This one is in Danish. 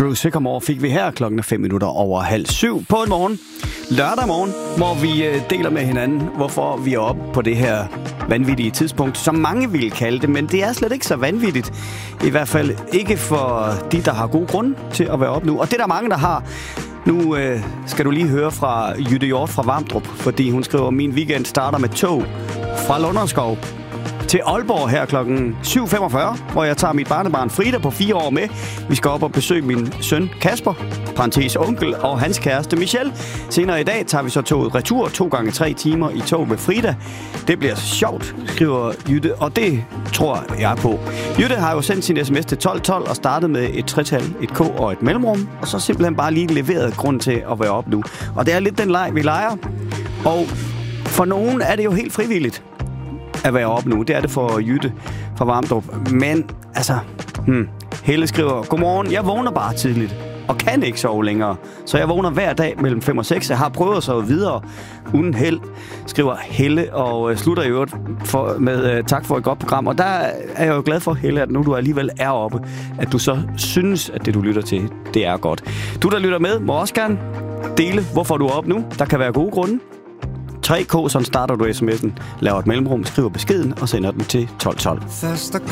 Drew Sycamore fik vi her klokken 7:05 på en morgen. Lørdag morgen, hvor vi deler med hinanden, hvorfor vi er oppe på det her vanvittige tidspunkt, som mange ville kalde det, men det er slet ikke så vanvittigt. I hvert fald ikke for de, der har god grund til at være oppe nu. Og det er der mange, der har. Nu skal du lige høre fra Jytte Hjort fra Vamdrup, fordi hun skriver, min weekend starter med tog fra Lunderskov til Aalborg her klokken 7:45, hvor jeg tager mit barnebarn Frida på 4 år med. Vi skal op og besøge min søn Kasper, parentes onkel, og hans kæreste Michelle. Senere i dag tager vi så toget retur 2 gange 3 timer i tog med Frida. Det bliver sjovt, skriver Jytte, og det tror jeg på. Jytte har jo sendt sin sms til 1212 og startet med et tretal, et K og et mellemrum, og så simpelthen bare lige leveret grund til at være op nu. Og det er lidt den leg, vi leger, og for nogen er det jo helt frivilligt at være op nu. Det er det for Jytte fra Vamdrup. Men altså, Helle skriver, godmorgen, jeg vågner bare tidligt og kan ikke sove længere. Så jeg vågner hver dag mellem 5 og 6. Jeg har prøvet at sove videre uden held, skriver Helle, og slutter i øvrigt med tak for et godt program. Og der er jeg jo glad for, Helle, at nu du alligevel er oppe, at du så synes, at det du lytter til, det er godt. Du, der lytter med, må også gerne dele, hvorfor du er oppe nu. Der kan være gode grunde. 3K, sådan starter du sms'en, laver et mellemrum, skriver beskeden og sender den til 1212.